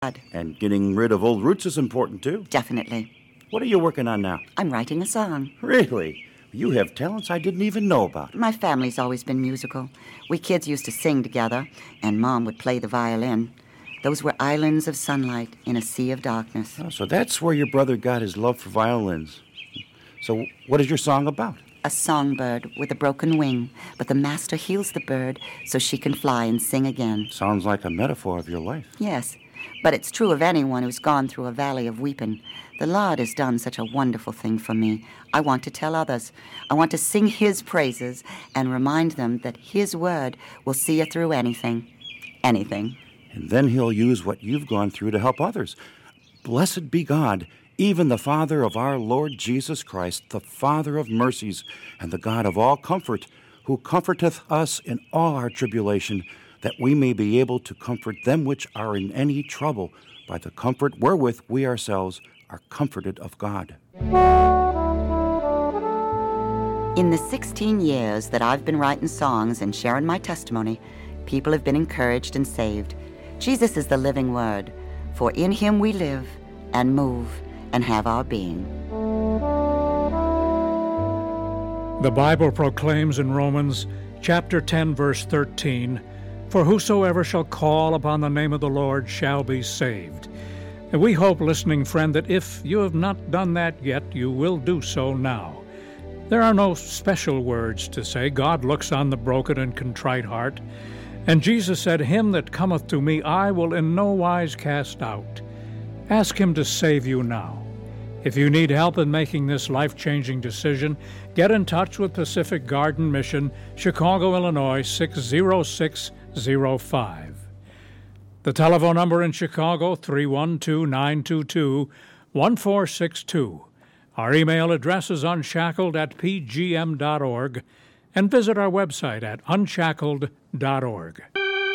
And getting rid of old roots is important, too. Definitely. What are you working on now? I'm writing a song. Really? You have talents I didn't even know about. My family's always been musical. We kids used to sing together, and Mom would play the violin. Those were islands of sunlight in a sea of darkness. Oh, so that's where your brother got his love for violins. So what is your song about? A songbird with a broken wing, but the master heals the bird so she can fly and sing again. Sounds like a metaphor of your life. Yes, but it's true of anyone who's gone through a valley of weeping. The Lord has done such a wonderful thing for me. I want to tell others. I want to sing His praises and remind them that His word will see you through anything. Anything. And then He'll use what you've gone through to help others. Blessed be God, even the Father of our Lord Jesus Christ, the Father of mercies, and the God of all comfort, who comforteth us in all our tribulation, that we may be able to comfort them which are in any trouble, by the comfort wherewith we ourselves are comforted of God. In the 16 years that I've been writing songs and sharing my testimony, people have been encouraged and saved. Jesus is the living word, for in Him we live and move and have our being. The Bible proclaims in Romans chapter 10, verse 13, "For whosoever shall call upon the name of the Lord shall be saved." And we hope, listening friend, that if you have not done that yet, you will do so now. There are no special words to say. God looks on the broken and contrite heart. And Jesus said, "Him that cometh to me I will in no wise cast out." Ask Him to save you now. If you need help in making this life-changing decision, get in touch with Pacific Garden Mission, Chicago, Illinois, 60605. The telephone number in Chicago, 312-922-1462. Our email address is unshackled@pgm.org, and visit our website at unshackled.org.